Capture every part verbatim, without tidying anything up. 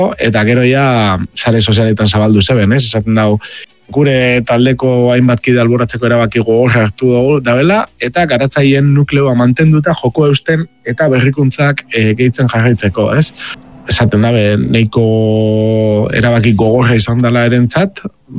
eta gero ja sare sozialetan zabaldu zeben, ez? Esaten dago, gure taldeko hainbat kide alboratzeko erabaki gogorra hartu dugu dabela, eta garatzaileen nukleoa mantenduta joko eusten eta berrikuntzak e, gehitzen jarraitzeko, ez? Esaten dabe, nahiko erabaki gogorra izan dela erentzat,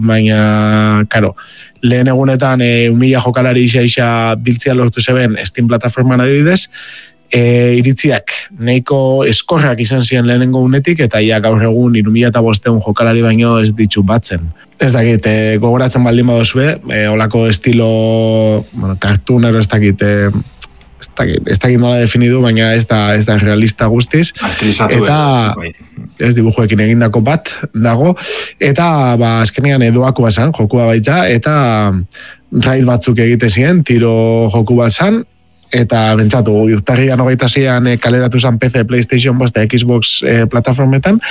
baina, karo, lehen egunetan e, umila jokalari isa-isa biltzia lortu zeben Steam plataforman adibidez, e, iritziak nahiko eskorrak izan ziren lehenengo unetik, eta ia gaur egun irumila eta bosteun jokalari baino ez ditu batzen. Ez dakit, e, gogoratzen baldin badozue, e, olako estilo, bueno, cartoonero ez dakit, e, ez dakit, ez dakit nola definidu, baina ez da, ez da realista guztiz. Eta ez dibujoekin egindako bat dago, eta ba, azkenean edoakoa zan, jokua baitza, eta raid batzuk egite ziren, tiro joku bat zan, eta bentsatu, urtarrian hogeita zian e, kaleratu zan P C, PlayStation, bosta, Xbox e, plataformetan,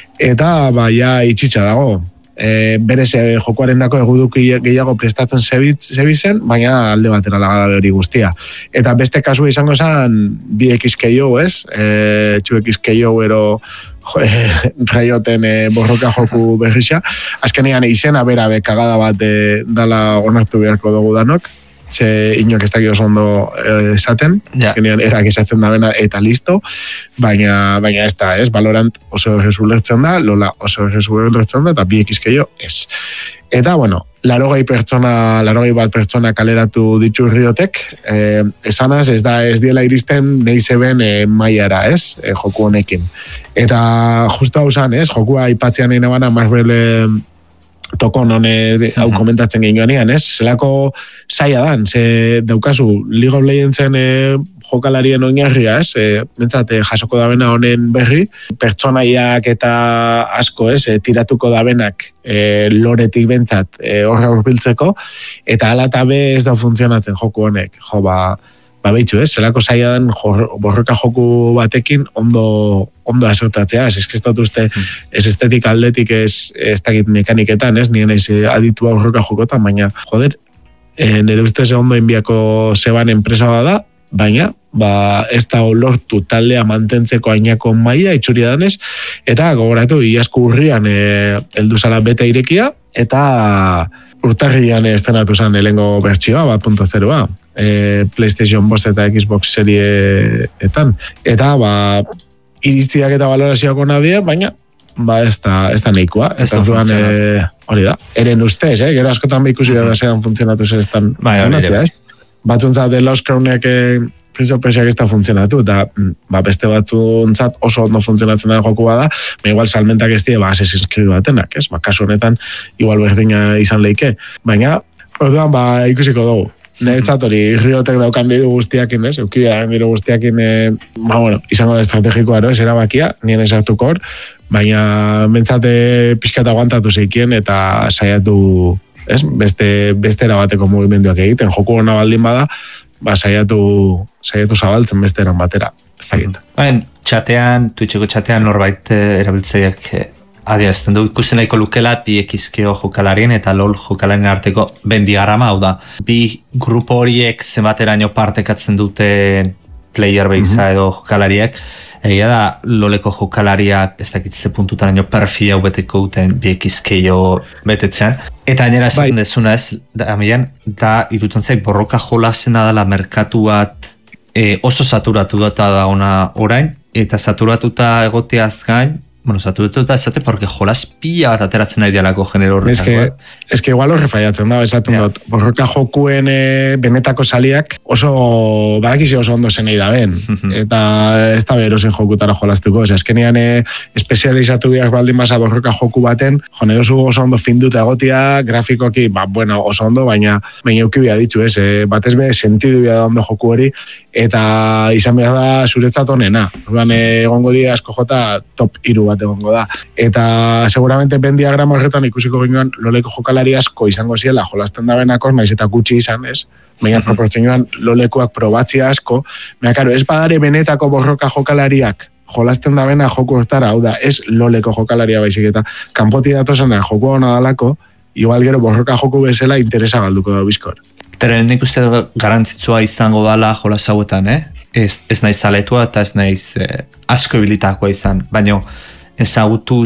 eta ba, ja itxitxa dago. E, berez e, jokoaren dako eguduki gehiago prestatzen zebizen, baina alde batera lagada hori guztia. Eta beste kasu izango zen bi X K O, ez? E, two X K O ero e, raioten e, borroka joku berrixa. Azkenean izena bera be kagada bat e, dala onartu beharko dugu danok. Ze inok ez dakit oso ondo esaten, yeah. Azkenean erak esaten da bena eta listo, baina, baina ez da, ez, Valorant oso errezu lertzen da, Lola oso errezu lertzen da, eta bi X K O ez. Eta, bueno, larogei pertsona, larogei bat pertsona kaleratu ditu Riotek, eh, esanaz ez da ez diela iristen nahi zeben eh, maiara, ez, eh, joku honekin. Eta justu hau zan, ez, jokua ipatzean nahi nabana Marvel eh, tokon hone hau komentatzen genioanean, ez? Zelako zaila dan, ze daukazu League of Legendsen e, jokalarien oinarria, ez? E, bentsat, e, jasoko dabena honen berri, pertsonaiak eta asko, ez? E, tiratuko dabenak e, loretik bentsat e, horra urbiltzeko, eta ala eta be ez da funtzionatzen joku honek. Jo, ba, ba behitxu, ez? Zelako zaila dan borroka joku batekin ondo ondo asertatzea, ez eskestatu uste ez estetik aldetik ez ez dakit mekaniketan, ez? Nien ez aditua borroka jokotan, baina, joder, e, nire ustez ondo enbiako zeban enpresa bada, baina, ba, ez da lortu taldea mantentzeko ainako maila itxuria danez, eta gogoratu, iazko urrian e, heldu zara beta irekia, eta urtarrian estenatu zen elengo bertsioa, bat punto zeroa, e, PlayStation bost eta Xbox serieetan. Eta, ba, iritziak eta valorazioak ona die, baina ba ez da, ez da nahikoa. Ez da funtzionatu. E, hori da. Eren ustez, eh? Gero askotan ba ikusi da zean funtzionatu zer ez tan funtzionatzea, ez? Batzuntzat The Lost Crownek Prince of Persia ez da funtzionatu, eta ba, beste batzuntzat oso ondo funtzionatzen da joku bada, ba igual salmentak ez die, ba Assassin's Creed batenak, ez? Ba kasu honetan igual berdina izan leike. Baina, orduan ba ikusiko dugu. Neretzat hori, Riotek daukan diru guztiakin, ez? Eukidea diru guztiakin, e, ba, bueno, izango da estrategikoa, ero, ez erabakia, nien esartuko hor, baina bentsate pixkat aguantatu zeikien eta saiatu, ez? Beste, beste erabateko mugimenduak egiten, joku hona baldin bada, ba, saiatu, saiatu zabaltzen beste eran batera, ez dakit. Baina, txatean, Twitcheko txatean norbait erabiltzaileak adierazten du, ikusten nahiko lukela bi X K O jokalarien eta LOL jokalarien arteko bendigarama, hau da, bi grupo horiek zenbateraino partekatzen dute player base mm-hmm. edo jokalariek, egia da LOLeko jokalariak ez dakit ze puntutaraino perfil hau beteko duten bi X K O betetzean, eta gainera esan bai. Dezuna ez, da, amian, da irutzen zaik borroka jolasena dela merkatu bat e, oso saturatu data da ona orain, eta saturatuta egoteaz gain, bueno, saturatuta esate porque jolas pila bat ateratzen nahi dialako genero horretan. Es que, es que igual horre faiatzen da, esaten yeah. dut, borroka jokuen e, benetako saliak oso, badakizi oso ondo zen nahi da ben, mm-hmm. eta ez da berozen jokutara jolastuko, ez eskenean e, espezializatu biak baldin basa borroka joku baten, jone oso oso ondo finduta egotia, grafikoki, ba, bueno, oso ondo, baina baina eukibia ditzu, ez, e, batez be, sentidu bia da ondo joku hori, eta izan behar da zuretzat onena, egon egongo di asko jota top iru bat egongo da. Eta seguramente ben diagrama horretan ikusiko ginoan loleko jokalari asko izango ziela jolasten da benakos, naiz eta gutxi izan, ez? Baina proportzioan lolekuak probatzia asko, baina karo, ez badare benetako borroka jokalariak jolasten da bena joku hortara, hau da, ez loleko jokalaria baizik eta kanpoti datosena joku hona dalako, igual gero borroka joku bezala interesa galduko da bizkor. Teren nik uste garantzitsua izango dala jolas hauetan, eh? Ez, ez naiz zaletua eta ez naiz eh, asko ibilitakoa izan, baina ezagutu